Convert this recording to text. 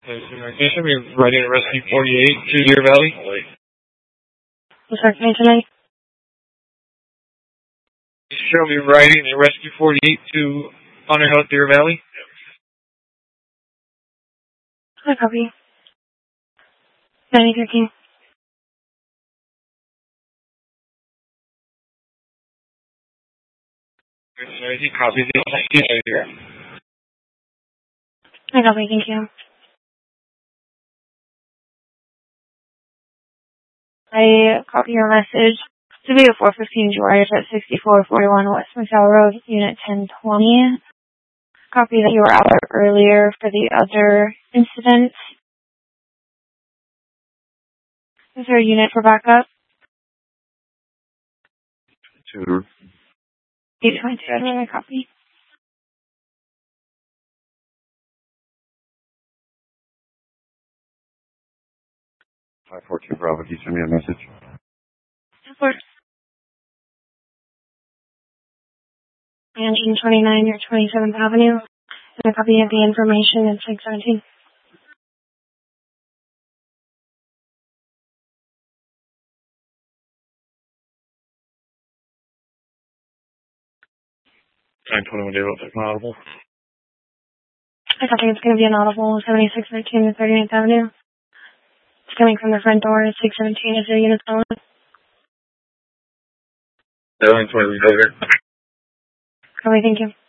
Communication, we're writing a rescue 48 to Deer Valley. I'm sorry, can I tonight? She'll be riding a rescue 48 to Honor Health Deer Valley. I copy. 9013. He copies it here. I copy, thank you. I copy your message. To be a 415 George at 6441 West McDowell Road, Unit 1020. Copy that you were out earlier for the other incident. Is there a unit for backup? 822, I copy. Hi, 14 Bravo, can you send me a message? Of course. Engine 29, your 27th Avenue. And a copy of the information in 617. Time 21 day road audible. I copy it's going to be an audible 7613 to 39th Avenue. It's coming from the front door at 617. Is there a unit on? Airline 20 over. Copy, thank you.